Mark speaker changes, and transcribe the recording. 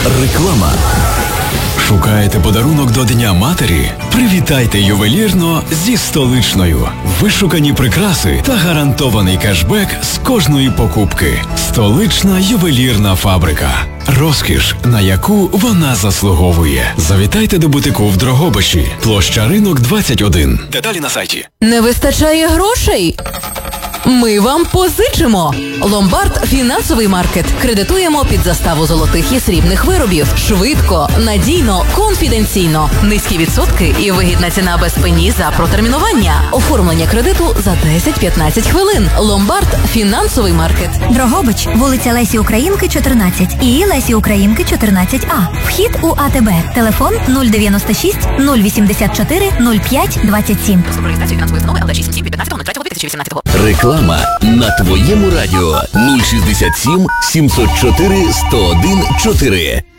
Speaker 1: Реклама. Шукаєте подарунок до Дня матері? Привітайте ювелірно зі Столичною. Вишукані прикраси та гарантований кешбек з кожної покупки. Столична ювелірна фабрика. Розкіш, на яку вона заслуговує. Завітайте до бутику в Дрогобичі. Площа Ринок, 21. Деталі на сайті.
Speaker 2: Не вистачає грошей? Ми вам позичимо. Ломбард – фінансовий маркет. Кредитуємо під заставу золотих і срібних виробів. Швидко, надійно, конфіденційно. Низькі відсотки і вигідна ціна без пені за протермінування. Оформлення кредиту за 10-15 хвилин. Ломбард – фінансовий маркет.
Speaker 3: Дрогобич, вулиця Лесі Українки, 14 і Лесі Українки, 14А. Вхід у АТБ. Телефон 096 084 05 27.
Speaker 2: Реєстрацію фінансової установи ЛД 67 від 15.03.2018.
Speaker 1: Реклама на твоєму радіо 067 704 101 4.